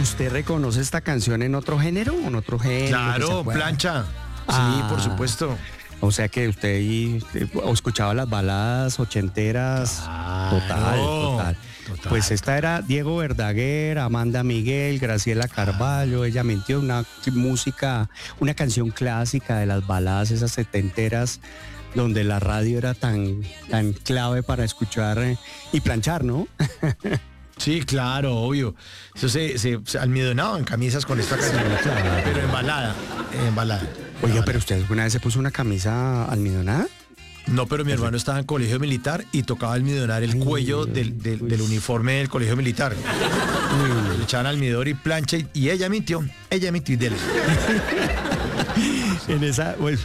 ¿Usted reconoce esta canción en otro género o en otro género? Claro, plancha. Sí, por supuesto. O sea que usted o escuchaba las baladas ochenteras. Total. Pues esta era Diego Verdaguer, Amanda Miguel, Graciela Carballo, Ella Mintió, una música, una canción clásica de las baladas esas setenteras, donde la radio era tan clave para escuchar y planchar, ¿no? Sí, claro, obvio. Eso se almidonaban camisas con esta canción, pero en balada. Oiga, pero ¿usted alguna vez se puso una camisa almidonada? No, pero mi hermano estaba en colegio militar y tocaba almidonar el cuello del uniforme del colegio militar. Le echaban almidón y plancha y ella mintió y dele. En esa,